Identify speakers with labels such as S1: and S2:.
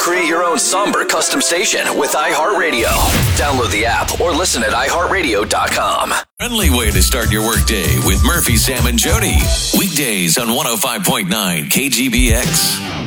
S1: Create your own somber custom station with iHeartRadio. Download the app or listen at iHeartRadio.com.
S2: Friendly way to start your workday with Murphy, Sam, and Jody. Weekdays on 105.9 KGBX.